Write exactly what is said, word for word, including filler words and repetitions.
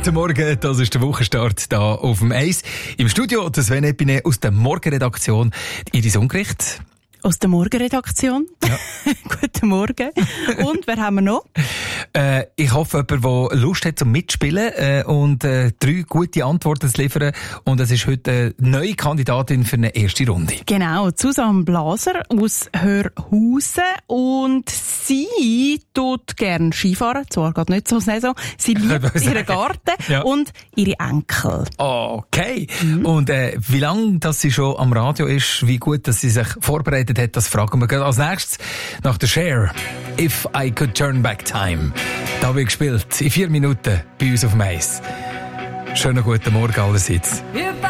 Guten Morgen, das ist der Wochenstart hier auf dem Eis. Im Studio der Sven Epine aus der Morgenredaktion, Iris Ungericht. Aus der Morgenredaktion. Ja. Guten Morgen. Und wer haben wir noch? Äh, ich hoffe, jemand, der Lust hat zum Mitspielen äh, und äh, drei gute Antworten zu liefern. Und es ist heute eine neue Kandidatin für eine erste Runde. Genau, Susanne Blaser aus Hörhausen. Und sie tut gerne Skifahren, zwar gerade nicht so Saison. Sie liebt ihren Garten ja. und ihre Enkel. Okay. Mhm. Und äh, wie lange dass sie schon am Radio ist, wie gut dass sie sich vorbereitet hat, das fragen wir als nächstes nach der Cher. If I Could Turn Back Time. Da wird gespielt in vier Minuten bei uns auf dem Eis. Schönen guten Morgen allerseits.